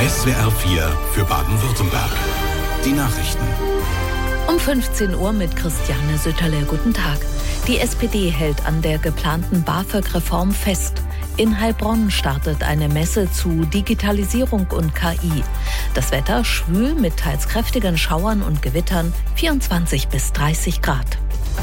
SWR 4 für Baden-Württemberg. Die Nachrichten. Um 15 Uhr mit Christiane Sütterle. Guten Tag. Die SPD hält an der geplanten BAföG-Reform fest. In Heilbronn startet eine Messe zu Digitalisierung und KI. Das Wetter schwül mit teils kräftigen Schauern und Gewittern, 24 bis 30 Grad.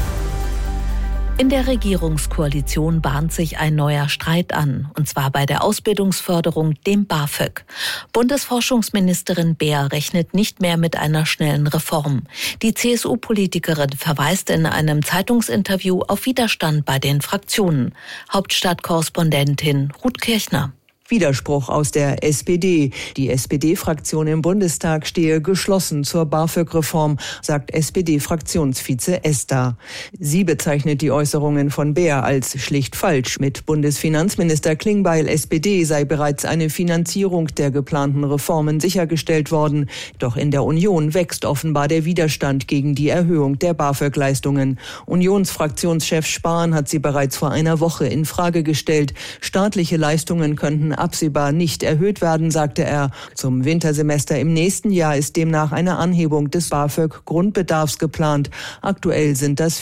In der Regierungskoalition bahnt sich ein neuer Streit an, und zwar bei der Ausbildungsförderung, dem BAföG. Bundesforschungsministerin Beer rechnet nicht mehr mit einer schnellen Reform. Die CSU-Politikerin verweist in einem Zeitungsinterview auf Widerstand bei den Fraktionen. Hauptstadtkorrespondentin Ruth Kirchner. Widerspruch aus der SPD. Die SPD-Fraktion im Bundestag stehe geschlossen zur BAföG-Reform, sagt SPD-Fraktionsvize Ester. Sie bezeichnet die Äußerungen von Beer als schlicht falsch. Mit Bundesfinanzminister Klingbeil, SPD, sei bereits eine Finanzierung der geplanten Reformen sichergestellt worden. Doch in der Union wächst offenbar der Widerstand gegen die Erhöhung der BAföG-Leistungen. Unionsfraktionschef Spahn hat sie bereits vor einer Woche in Frage gestellt. Staatliche Leistungen könnten absehbar nicht erhöht werden, sagte er. Zum Wintersemester im nächsten Jahr ist demnach eine Anhebung des BAföG-Grundbedarfs geplant. Aktuell sind das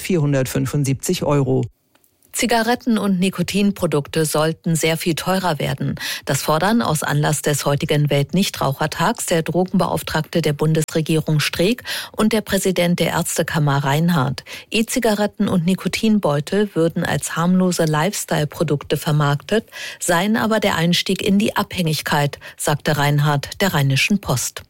475 €. Zigaretten und Nikotinprodukte sollten sehr viel teurer werden. Das fordern aus Anlass des heutigen Weltnichtrauchertags der Drogenbeauftragte der Bundesregierung Streeck und der Präsident der Ärztekammer Reinhardt. E-Zigaretten und Nikotinbeutel würden als harmlose Lifestyle-Produkte vermarktet, seien aber der Einstieg in die Abhängigkeit, sagte Reinhardt der Rheinischen Post.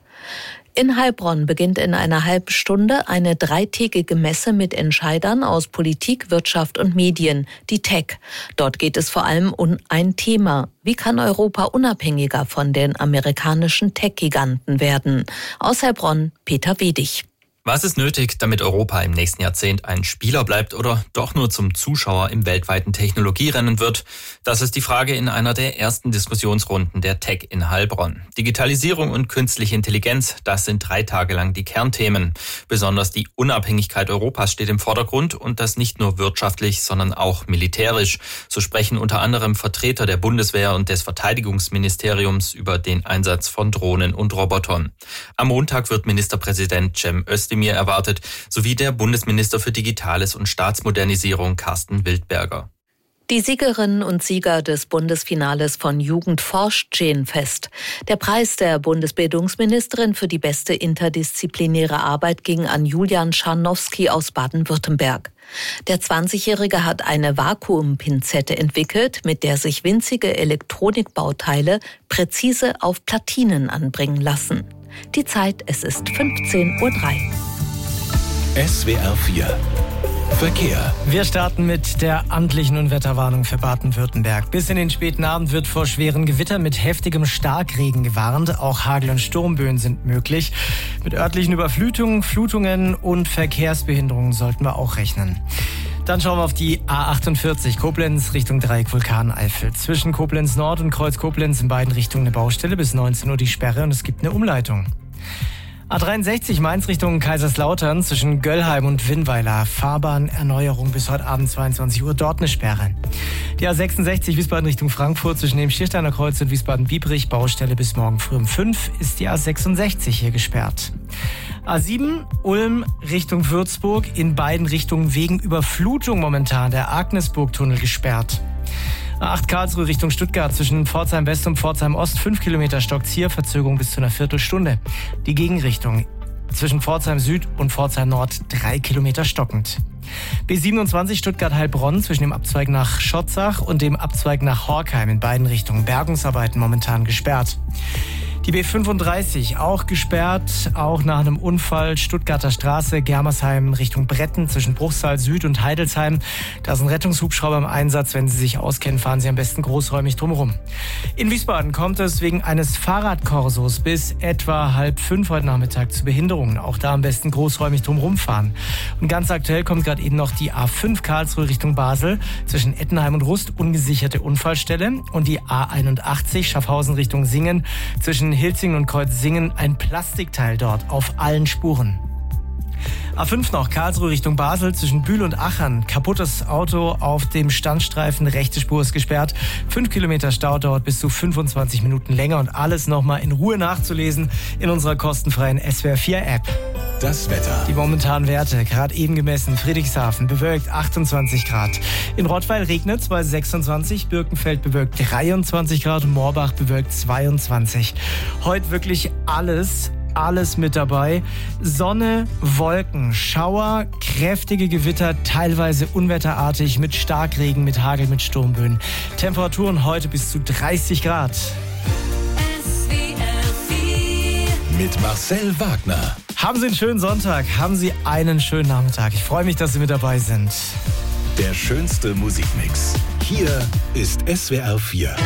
In Heilbronn beginnt in einer halben Stunde eine 3-tägige Messe mit Entscheidern aus Politik, Wirtschaft und Medien, die TEC. Dort geht es vor allem um ein Thema. Wie kann Europa unabhängiger von den amerikanischen Tech-Giganten werden? Aus Heilbronn, Peter Wedig. Was ist nötig, damit Europa im nächsten Jahrzehnt ein Spieler bleibt oder doch nur zum Zuschauer im weltweiten Technologierennen wird? Das ist die Frage in einer der ersten Diskussionsrunden der TEC in Heilbronn. Digitalisierung und künstliche Intelligenz, das sind 3 Tage lang die Kernthemen. Besonders die Unabhängigkeit Europas steht im Vordergrund und das nicht nur wirtschaftlich, sondern auch militärisch. So sprechen unter anderem Vertreter der Bundeswehr und des Verteidigungsministeriums über den Einsatz von Drohnen und Robotern. Am Montag wird Ministerpräsident Cem Özdemir erwartet, sowie der Bundesminister für Digitales und Staatsmodernisierung Carsten Wildberger. Die Siegerinnen und Sieger des Bundesfinales von Jugend forscht stehen fest. Der Preis der Bundesbildungsministerin für die beste interdisziplinäre Arbeit ging an Julian Scharnowski aus Baden-Württemberg. Der 20-Jährige hat eine Vakuumpinzette entwickelt, mit der sich winzige Elektronikbauteile präzise auf Platinen anbringen lassen. Die Zeit, es ist 15:03 Uhr. SWR 4 Verkehr. Wir starten mit der amtlichen Unwetterwarnung für Baden-Württemberg. Bis in den späten Abend wird vor schweren Gewittern mit heftigem Starkregen gewarnt. Auch Hagel- und Sturmböen sind möglich. Mit örtlichen Überflutungen, Flutungen und Verkehrsbehinderungen sollten wir auch rechnen. Dann schauen wir auf die A48 Koblenz Richtung Dreieck Vulkaneifel. Zwischen Koblenz Nord und Kreuz Koblenz in beiden Richtungen eine Baustelle. Bis 19 Uhr die Sperre und es gibt eine Umleitung. A63 Mainz Richtung Kaiserslautern zwischen Göllheim und Winnweiler. Fahrbahnerneuerung bis heute Abend 22 Uhr, dort eine Sperre. Die A66 Wiesbaden Richtung Frankfurt zwischen dem Schiersteiner Kreuz und Wiesbaden-Biebrich. Baustelle bis morgen früh um 5 ist die A66 hier gesperrt. A7 Ulm Richtung Würzburg, in beiden Richtungen wegen Überflutung momentan der Agnesburg-Tunnel gesperrt. A8 Karlsruhe Richtung Stuttgart zwischen Pforzheim West und Pforzheim Ost 5 Kilometer stockt's hier, Verzögerung bis zu einer Viertelstunde. Die Gegenrichtung zwischen Pforzheim Süd und Pforzheim Nord 3 Kilometer stockend. B27 Stuttgart-Heilbronn zwischen dem Abzweig nach Schotzach und dem Abzweig nach Horkheim in beiden Richtungen. Bergungsarbeiten momentan gesperrt. Die B35 auch gesperrt, auch nach einem Unfall. Stuttgarter Straße, Germersheim Richtung Bretten zwischen Bruchsal Süd und Heidelsheim. Da ist ein Rettungshubschrauber im Einsatz. Wenn Sie sich auskennen, fahren Sie am besten großräumig drumherum. In Wiesbaden kommt es wegen eines Fahrradkorsos bis etwa 4:30 heute Nachmittag zu Behinderungen. Auch da am besten großräumig drumherum fahren. Und ganz aktuell kommt gerade eben noch die A5 Karlsruhe Richtung Basel zwischen Ettenheim und Rust, ungesicherte Unfallstelle. Und die A81 Schaffhausen Richtung Singen zwischen Hilzingen und Kreuzsingen, ein Plastikteil dort auf allen Spuren. A5 noch, Karlsruhe Richtung Basel zwischen Bühl und Achern. Kaputtes Auto auf dem Standstreifen, rechte Spur ist gesperrt. 5 Kilometer Stau, dauert bis zu 25 Minuten länger. Und alles nochmal in Ruhe nachzulesen in unserer kostenfreien SWR4-App. Das Wetter. Die momentanen Werte, gerade eben gemessen, Friedrichshafen bewölkt 28 Grad. In Rottweil regnet es bei 26, Birkenfeld bewölkt 23 Grad und Moorbach bewölkt 22. Heute wirklich alles mit dabei. Sonne, Wolken, Schauer, kräftige Gewitter, teilweise unwetterartig mit Starkregen, mit Hagel, mit Sturmböen. Temperaturen heute bis zu 30 Grad. Mit Marcel Wagner. Haben Sie einen schönen Sonntag, haben Sie einen schönen Nachmittag. Ich freue mich, dass Sie mit dabei sind. Der schönste Musikmix. Hier ist SWR 4.